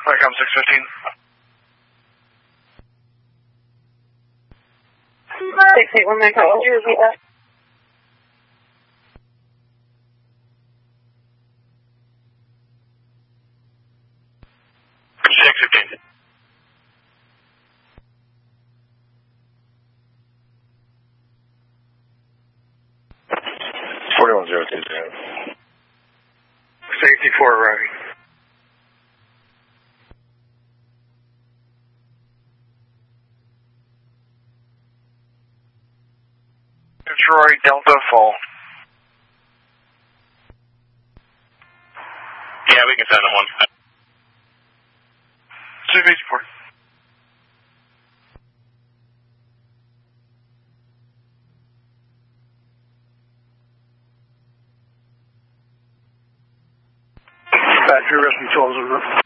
Welcome 615. 6819, what would you repeat that? Safety 4 arriving. Detroit Delta Fall. Yeah, we can send them one. CV support. Battery rescue 12 over.